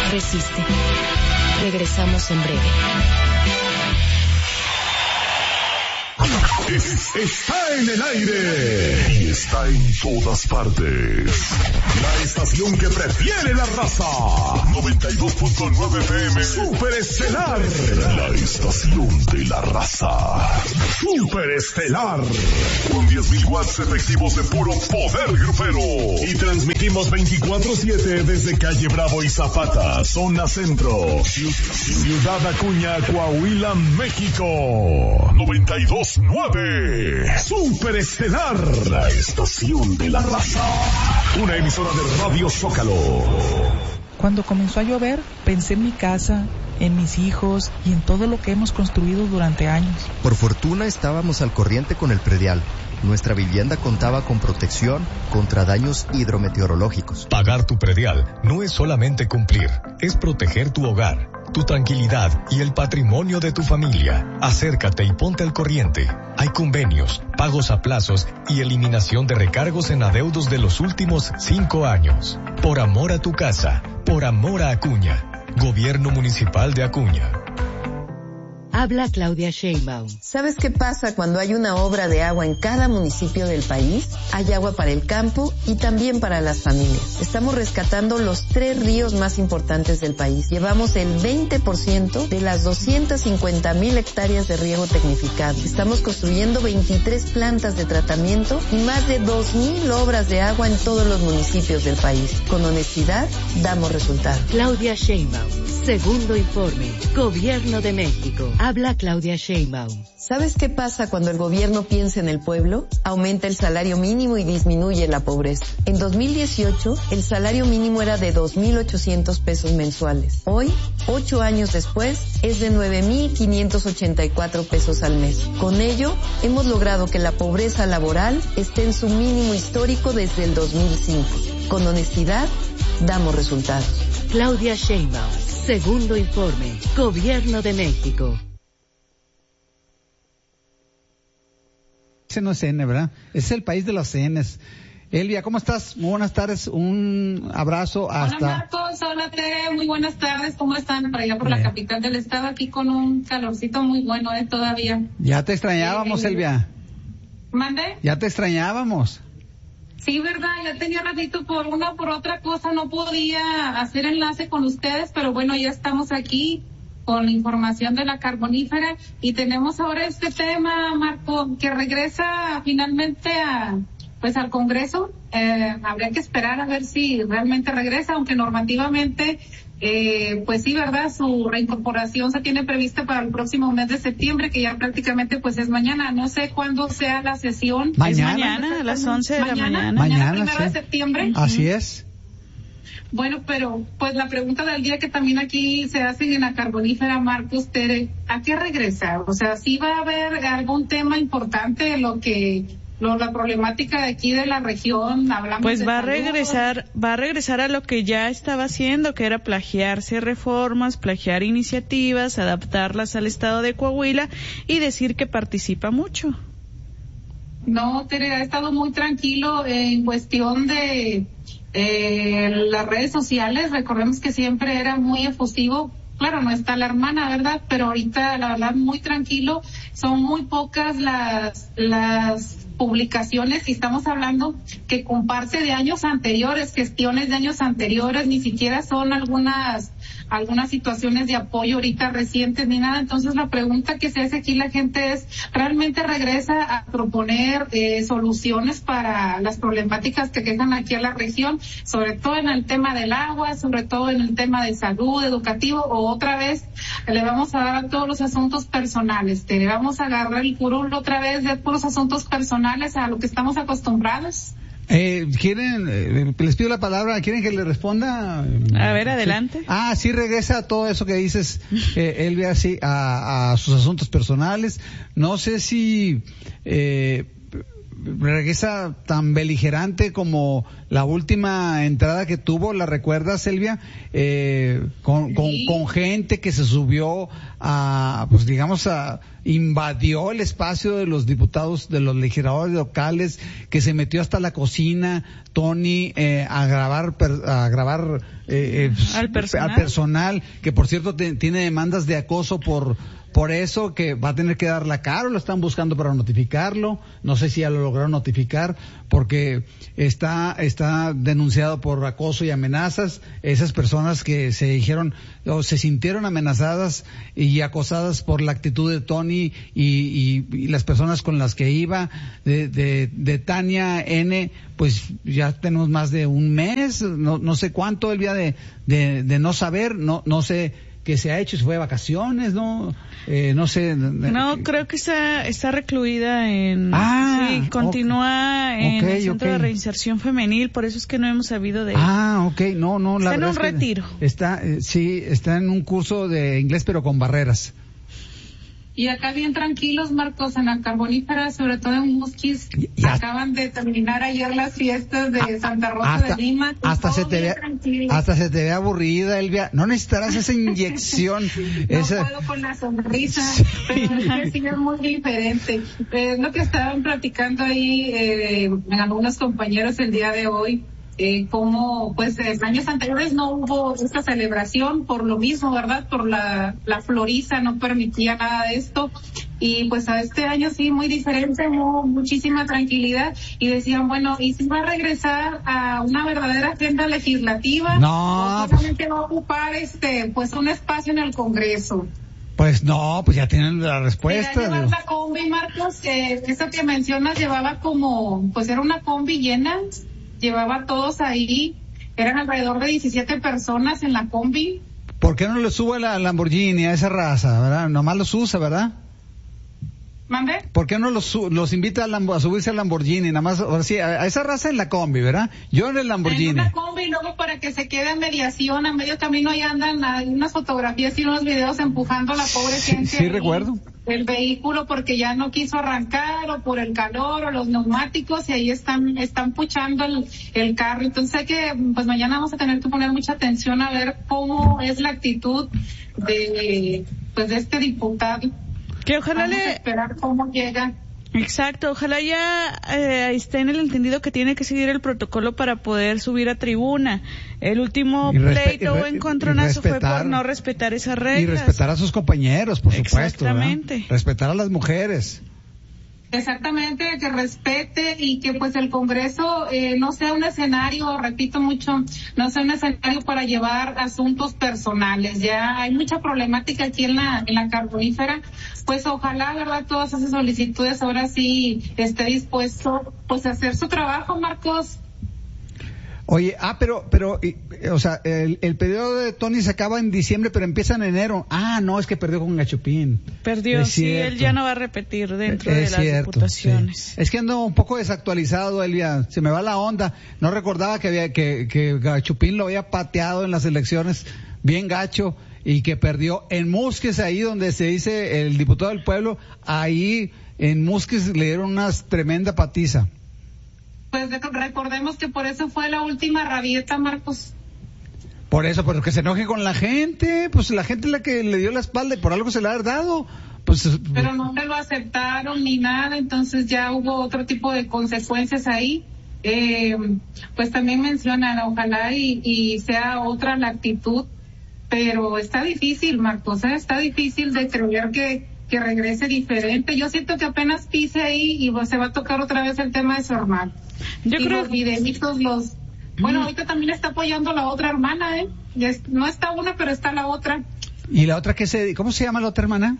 Resiste. Regresamos en breve. Está en el aire y está en todas partes. La estación que prefiere la raza. 92.9 FM. Superestelar. La estación de la raza. Superestelar. Con 10.000 watts efectivos de puro poder grupero. Y transmitimos 24/7 desde Calle Bravo y Zapata, zona centro. Ciudad Acuña, Coahuila, México. 92.9. Superestelar, la estación de la raza. Una emisora de Radio Zócalo. Cuando comenzó a llover, pensé en mi casa, en mis hijos y en todo lo que hemos construido durante años. Por fortuna estábamos al corriente con el predial. Nuestra vivienda contaba con protección contra daños hidrometeorológicos. Pagar tu predial no es solamente cumplir, es proteger tu hogar, tu tranquilidad y el patrimonio de tu familia. Acércate y ponte al corriente. Hay convenios, pagos a plazos y eliminación de recargos en adeudos de los últimos 5 años. Por amor a tu casa, por amor a Acuña. Gobierno Municipal de Acuña. Habla Claudia Sheinbaum. ¿Sabes qué pasa cuando hay una obra de agua en cada municipio del país? Hay agua para el campo y también para las familias. Estamos rescatando los 3 ríos más importantes del país. Llevamos el 20% de las 250,000 hectáreas de riego tecnificado. Estamos construyendo 23 plantas de tratamiento y más de 2,000 obras de agua en todos los municipios del país. Con honestidad, damos resultados. Claudia Sheinbaum. Segundo informe. Gobierno de México. Habla Claudia Sheinbaum. ¿Sabes qué pasa cuando el gobierno piensa en el pueblo? Aumenta el salario mínimo y disminuye la pobreza. En 2018, el salario mínimo era de 2,800 pesos mensuales. Hoy, 8 años después, es de 9,584 pesos al mes. Con ello, hemos logrado que la pobreza laboral esté en su mínimo histórico desde el 2005. Con honestidad, damos resultados. Claudia Sheinbaum. Segundo informe. Gobierno de México. Ese no es N, ¿verdad? Es el país de los Ns. Elvia, ¿cómo estás? Muy buenas tardes, un abrazo hasta... Hola Marcos, hola Tere, muy buenas tardes, ¿cómo están? Para allá por la capital del estado, aquí con un calorcito muy bueno, todavía. Ya te extrañábamos, Elvia. ¿Mande? Ya te extrañábamos. Sí, verdad, ya tenía ratito por una o por otra cosa, no podía hacer enlace con ustedes, pero bueno, ya estamos aquí con la información de la carbonífera y tenemos ahora este tema, Marco, que regresa finalmente al Congreso. Habría que esperar a ver si realmente regresa, aunque normativamente, pues sí, verdad, su reincorporación se tiene prevista para el próximo mes de septiembre, que ya prácticamente pues es mañana. No sé cuándo sea la sesión. Mañana, a las 11 de la mañana. Mañana, 1 sí. de septiembre. Así es. Bueno, pero pues la pregunta del día que también aquí se hace en la carbonífera, Marcos, Tere, ¿a qué regresa? O sea, ¿sí va a haber algún tema importante de la problemática de aquí de la región? Hablamos pues de va a regresar a lo que ya estaba haciendo, que era plagiarse reformas, plagiar iniciativas, adaptarlas al estado de Coahuila y decir que participa mucho. No, Tere, ha estado muy tranquilo en cuestión de las redes sociales. Recordemos que siempre era muy efusivo. Claro, no está la hermana, ¿verdad? Pero ahorita, la verdad, muy tranquilo. Son muy pocas las publicaciones y estamos hablando que comparte de años anteriores, gestiones de años anteriores, ni siquiera son algunas situaciones de apoyo ahorita recientes ni nada. Entonces la pregunta que se hace aquí la gente es, ¿realmente regresa a proponer soluciones para las problemáticas que quejan aquí a la región, sobre todo en el tema del agua, sobre todo en el tema de salud, educativo, o otra vez le vamos a dar a todos los asuntos personales? Le vamos a agarrar el curul otra vez de puros asuntos personales a lo que estamos acostumbrados. Les pido la palabra, ¿quieren que le responda? A ver, adelante. Sí regresa todo eso que dices, Elvia, sí, a sus asuntos personales. No sé si regresa tan beligerante como la última entrada que tuvo, ¿la recuerdas, Elvia? Con con gente que se subió a, pues digamos, invadió el espacio de los diputados, de los legisladores locales, que se metió hasta la cocina, Tony, a grabar al personal, que por cierto tiene demandas de acoso por eso, que va a tener que dar la cara, o lo están buscando para notificarlo, no sé si ya lo lograron notificar, porque está denunciado por acoso y amenazas, esas personas que se dijeron, o se sintieron amenazadas y acosadas por la actitud de Tony y las personas con las que iba, de Tania N, pues ya tenemos más de un mes, no sé cuánto, el día de no saber, no sé qué se ha hecho, si fue de vacaciones, no sé. No, creo que está recluida sí, continúa en el Centro de Reinserción Femenil, por eso es que no hemos sabido de ella. No, está la en verdad un retiro. Está en un curso de inglés, pero con barreras. Y acá bien tranquilos, Marcos, en la Carbonífera, sobre todo en Musquis, acaban de terminar ayer las fiestas de Santa Rosa de Lima. Hasta se te ve aburrida, Elvia. No necesitarás esa inyección. Puedo con la sonrisa, pero es que sí es muy diferente. Es lo que estaban platicando ahí algunos compañeros el día de hoy. Como pues en años anteriores no hubo esta celebración por lo mismo, ¿verdad? Por la floriza no permitía nada de esto, y pues a este año sí muy diferente, hubo muchísima tranquilidad, y decían, bueno, ¿y si va a regresar a una verdadera agenda legislativa? No, ¿O solamente va a ocupar pues un espacio en el Congreso? Pues no, pues ya tienen la respuesta. Llevar la combi, Marcos, eso que mencionas llevaba pues era una combi llena, llevaba a todos ahí, eran alrededor de 17 personas en la combi. ¿Por qué no le sube la Lamborghini a esa raza, verdad? Nomás los usa, ¿verdad? ¿Mande? ¿Por qué no los invita a subirse al Lamborghini? Nada más, ahora sí, a esa raza en la combi, ¿verdad? Yo en el Lamborghini. En una combi, luego para que se quede a mediación, a medio camino, y andan, hay unas fotografías y unos videos empujando a la pobre gente. Sí, recuerdo. El vehículo porque ya no quiso arrancar, o por el calor, o los neumáticos, y ahí están puchando el carro. Entonces pues mañana vamos a tener que poner mucha atención a ver cómo es la actitud de este diputado. Que ojalá vamos a esperar cómo llega. Exacto, ojalá ya esté en el entendido que tiene que seguir el protocolo para poder subir a tribuna. El último pleito o encontronazo fue por no respetar esas reglas. Y respetar a sus compañeros, por supuesto. Exactamente. ¿Verdad? Respetar a las mujeres. Exactamente, que respete, y que pues el Congreso no sea un escenario, repito mucho, no sea un escenario para llevar asuntos personales. Ya hay mucha problemática aquí en la Carbonífera, pues ojalá, ¿verdad?, todas esas solicitudes ahora sí esté dispuesto pues a hacer su trabajo, Marcos. Oye, pero, o sea, el periodo de Tony se acaba en diciembre, pero empieza en enero. No, es que perdió con Gachupín. Perdió, sí, él ya no va a repetir dentro de las diputaciones. Sí. Es que ando un poco desactualizado, Elia, se me va la onda. No recordaba que Gachupín lo había pateado en las elecciones, bien gacho, y que perdió en Musquis, ahí donde se dice el diputado del pueblo, ahí en Musquis le dieron una tremenda patiza. Pues recordemos que por eso fue la última rabieta, Marcos. Por eso, pero que se enoje con la gente, pues la gente es la que le dio la espalda y por algo se la ha dado. Pues, pero no se lo aceptaron ni nada, entonces ya hubo otro tipo de consecuencias ahí. Pues también mencionan, ojalá y sea otra la actitud, pero está difícil, Marcos, está difícil de creer que regrese diferente. Yo siento que apenas pise ahí y se va a tocar otra vez el tema de su hermano. Yo creo los videitos, bueno, ahorita también está apoyando la otra hermana, no está una, pero está la otra. ¿Y la otra cómo se llama la otra hermana?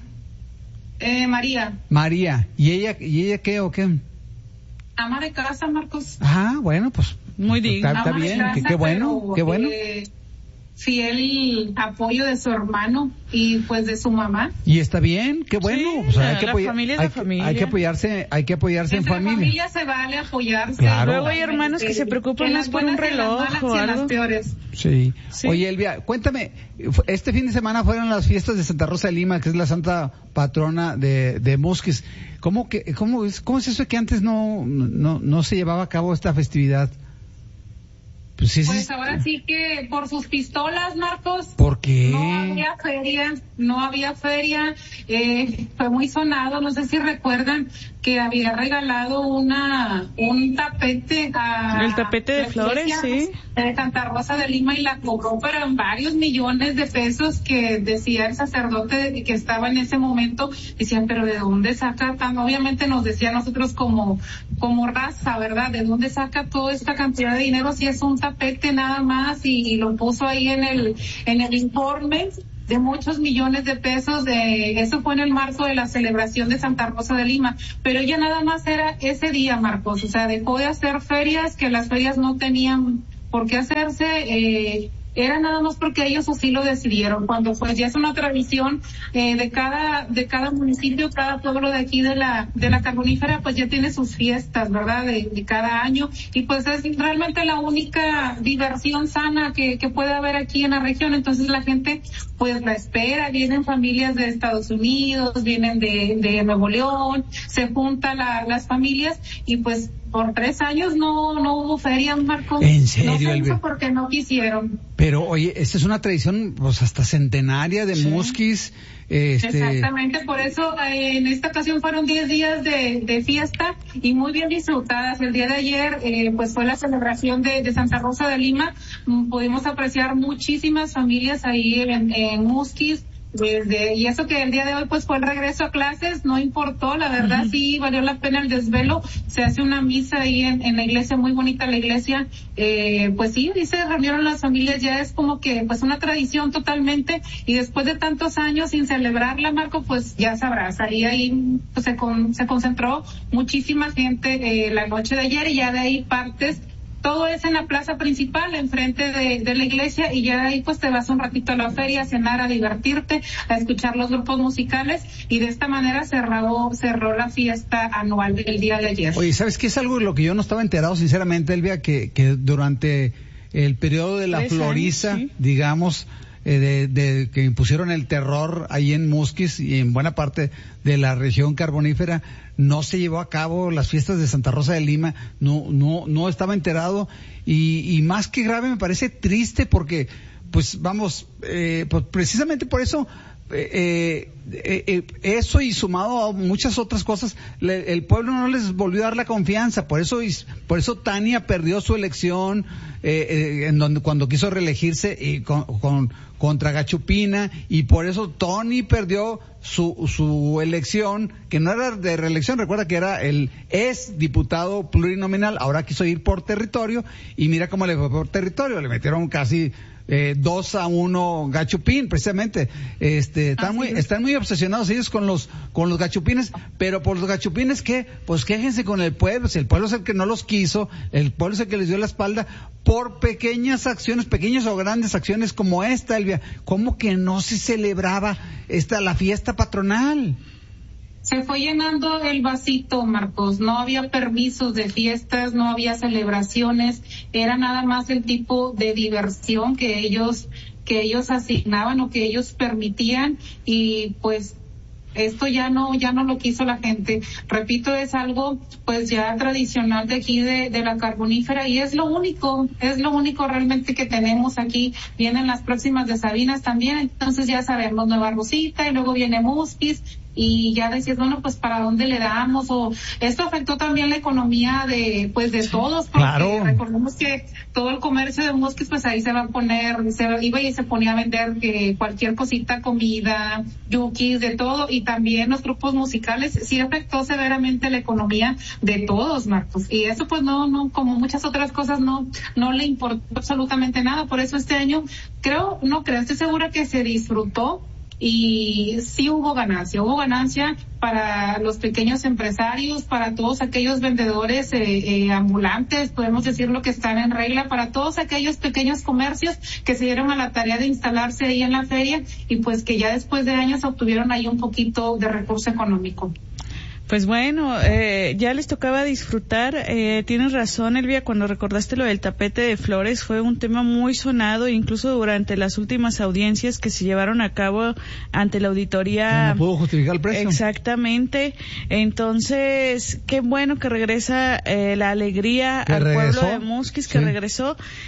María. ¿Y ella qué o qué? Ama de casa, Marcos. Bueno, pues muy digna. Está bien, qué bueno, qué bueno. Fiel apoyo de su hermano y pues de su mamá. Y está bien, qué bueno. Sí, o sea, hay que apoyarse en familia. Familia se vale apoyarse. Claro. Luego hay hermanos que se preocupan más por un reloj o algo. Sí. Oye, Elvia, cuéntame, este fin de semana fueron las fiestas de Santa Rosa de Lima, que es la santa patrona de Musquis. ¿Cómo es eso que antes no se llevaba a cabo esta festividad? Pues sí, pues ahora sí que por sus pistolas, Marcos. ¿Por qué? No había feria, fue muy sonado, no sé si recuerdan que había regalado un tapete el tapete de flores, sí, de Santa Rosa de Lima, y la cobró, pero en varios millones de pesos, que decía el sacerdote que estaba en ese momento, decían, pero ¿de dónde saca tan? Obviamente nos decía nosotros como raza, ¿verdad? ¿De dónde saca toda esta cantidad de dinero si es un tapete nada más? Y lo puso ahí en el informe de muchos millones de pesos. Eso fue en el marco de la celebración de Santa Rosa de Lima, pero ya nada más era ese día, Marcos, o sea, dejó de hacer ferias, que las ferias no tenían por qué hacerse, era nada más porque ellos así lo decidieron, cuando pues ya es una tradición de cada municipio, cada pueblo de aquí de la Carbonífera, pues ya tiene sus fiestas, ¿verdad? De cada año, y pues es realmente la única diversión sana que puede haber aquí en la región. Entonces la gente pues la espera, vienen familias de Estados Unidos, vienen de Nuevo León, se juntan las familias, y pues por 3 años no hubo feria, Marcos. ¿En serio? No se hizo porque no quisieron. Pero oye, esta es una tradición pues hasta centenaria de Musquis. Exactamente, por eso en esta ocasión fueron 10 días de fiesta y muy bien disfrutadas. El día de ayer pues fue la celebración de Santa Rosa de Lima. Pudimos apreciar muchísimas familias ahí en Musquis. Y eso que el día de hoy pues fue el regreso a clases, no importó, la verdad sí valió la pena el desvelo. Se hace una misa ahí en la iglesia, muy bonita la iglesia, pues sí, se reunieron las familias, ya es como que pues una tradición totalmente, y después de tantos años sin celebrarla, Marco, pues ya sabrás, ahí pues se concentró muchísima gente la noche de ayer, y ya de ahí partes. Todo es en la plaza principal, enfrente de la iglesia, y ya de ahí pues te vas un ratito a la feria, a cenar, a divertirte, a escuchar los grupos musicales, y de esta manera cerró la fiesta anual del día de ayer. Oye, ¿sabes qué es algo de lo que yo no estaba enterado, sinceramente, Elvia? Que durante el periodo de la Floriza, sí, digamos, de que impusieron el terror ahí en Musquis y en buena parte de la región carbonífera, no se llevó a cabo las fiestas de Santa Rosa de Lima. No estaba enterado, y más que grave me parece triste, porque pues vamos, pues precisamente por eso eso, y sumado a muchas otras cosas, el pueblo no les volvió a dar la confianza. Por eso Tania perdió su elección cuando quiso reelegirse y contra Gachupina, y por eso Tony perdió su elección, que no era de reelección. Recuerda que era el diputado plurinominal, ahora quiso ir por territorio, y mira cómo le fue por territorio, le metieron casi 2-1 Gachupín, precisamente. Están muy obsesionados ellos con los gachupines, pero por los gachupines, ¿qué? Pues quéjense con el pueblo. Si el pueblo es el que no los quiso, el pueblo es el que les dio la espalda por pequeñas acciones, pequeñas o grandes acciones como esta, Elvia. ¿Cómo que no se celebraba la fiesta patronal? Se fue llenando el vasito, Marcos. No había permisos de fiestas, no había celebraciones, era nada más el tipo de diversión que ellos asignaban o que ellos permitían, y pues esto ya no lo quiso la gente. Repito, es algo pues ya tradicional de aquí de la Carbonífera, y es lo único realmente que tenemos aquí. Vienen las próximas de Sabinas también, entonces ya sabemos, Nueva Rosita, y luego viene Musquis, y ya decir, bueno, pues para dónde le damos, o esto afectó también la economía de todos, porque claro, recordemos que todo el comercio de Musquis, pues ahí se iba y se ponía a vender cualquier cosita, comida, yukis, de todo, y también los grupos musicales. Sí afectó severamente la economía de todos, Marcos, y eso pues no, como muchas otras cosas, no le importó absolutamente nada. Por eso este año estoy segura que se disfrutó, y sí hubo ganancia para los pequeños empresarios, para todos aquellos vendedores ambulantes, podemos decirlo, que están en regla, para todos aquellos pequeños comercios que se dieron a la tarea de instalarse ahí en la feria, y pues que ya después de años obtuvieron ahí un poquito de recurso económico. Pues bueno, ya les tocaba disfrutar. Tienes razón, Elvia, cuando recordaste lo del tapete de flores, fue un tema muy sonado, incluso durante las últimas audiencias que se llevaron a cabo ante la auditoría. No pudo justificar el precio. Exactamente. Entonces, qué bueno que regresa la alegría al pueblo de Musquis, que regresó.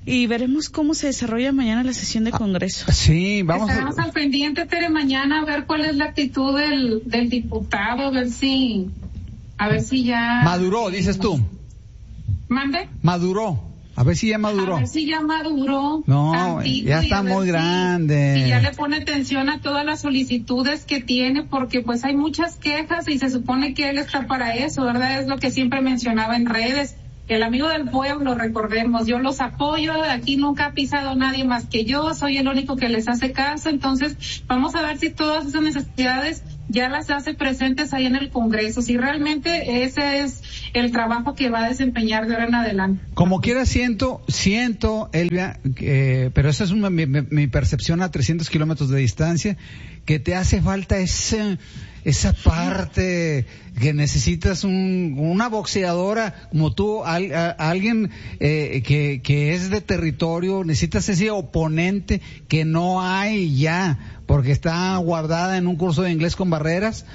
y veremos cómo se desarrolla mañana la sesión de Congreso. Sí, vamos. Estaremos al pendiente, Tere, mañana a ver cuál es la actitud del diputado, a ver si ya... Maduró, dices tú. ¿Mande? Maduró. A ver si ya maduró. A ver si ya maduró. No, ya está muy grande. Y ya le pone atención a todas las solicitudes que tiene, porque pues hay muchas quejas y se supone que él está para eso, ¿verdad? Es lo que siempre mencionaba en redes. El amigo del pueblo, recordemos, yo los apoyo, aquí nunca ha pisado nadie más que yo, soy el único que les hace caso, entonces vamos a ver si todas esas necesidades ya las hace presentes ahí en el Congreso, si realmente ese es el trabajo que va a desempeñar de ahora en adelante. Como quiera siento, Elvia, pero esa es mi percepción a 300 kilómetros de distancia, que te hace falta esa parte que necesitas una boxeadora como tú, alguien que es de territorio, necesitas ese oponente que no hay ya, porque está guardada en un curso de inglés con barreras,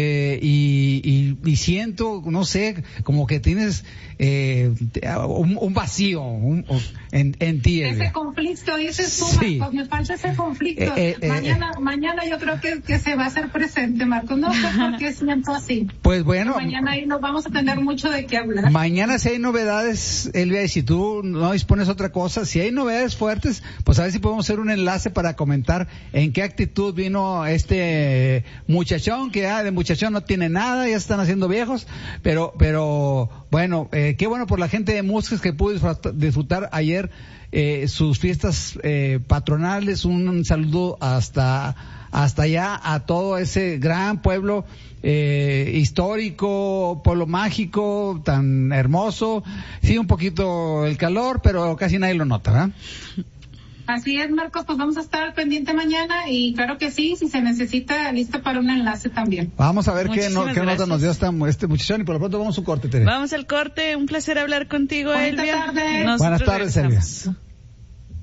y siento, no sé, como que tienes un vacío en ti. Ese conflicto, dices tú, sí. Marcos, me falta ese conflicto. Mañana yo creo que se va a hacer presente, Marcos, no sé por qué siento así. Pues bueno. Mañana ahí nos vamos a tener mucho de qué hablar. Mañana si hay novedades, Elvia, y si tú no dispones otra cosa, si hay novedades fuertes, pues a ver si podemos hacer un enlace para comentar en qué actitud vino este muchachón, que de muchachón no tiene nada, ya se están haciendo viejos, pero bueno, qué bueno por la gente de Musques que pudo disfrutar ayer sus fiestas patronales. Un saludo hasta allá a todo ese gran pueblo histórico, pueblo mágico, tan hermoso. Sí, un poquito el calor, pero casi nadie lo nota, ¿verdad? Así es, Marcos, pues vamos a estar al pendiente mañana y claro que sí, si se necesita, listo para un enlace también. Vamos a ver qué nota nos dio este muchachón y por lo pronto vamos a un corte, Tere. Vamos al corte, un placer hablar contigo, Buenas Elvia. tardes. Buenas tardes, Elvia.